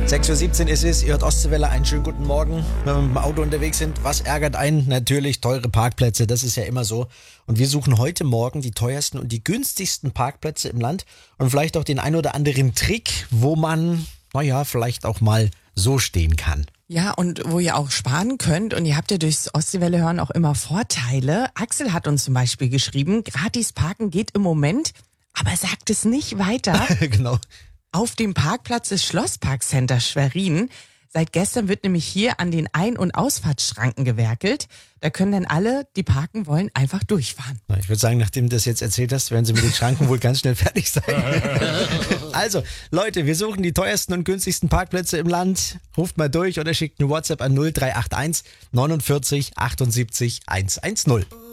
6:17 Uhr ist es, ihr hört Ostseewelle, einen schönen guten Morgen. Wenn wir mit dem Auto unterwegs sind, was ärgert einen? Natürlich teure Parkplätze, das ist ja immer so. Und wir suchen heute Morgen die teuersten und die günstigsten Parkplätze im Land und vielleicht auch den ein oder anderen Trick, wo man, vielleicht auch mal so stehen kann. Ja, und wo ihr auch sparen könnt, und ihr habt ja durchs Ostseewelle hören auch immer Vorteile. Axel hat uns zum Beispiel geschrieben, gratis parken geht im Moment, aber sagt es nicht weiter. Genau. Auf dem Parkplatz des Schlossparkcenter Schwerin. Seit gestern wird nämlich hier an den Ein- und Ausfahrtsschranken gewerkelt. Da können dann alle, die parken wollen, einfach durchfahren. Ich würde sagen, nachdem du das jetzt erzählt hast, werden sie mit den Schranken wohl ganz schnell fertig sein. Also, Leute, wir suchen die teuersten und günstigsten Parkplätze im Land. Ruft mal durch oder schickt eine WhatsApp an 0381 49 78 110.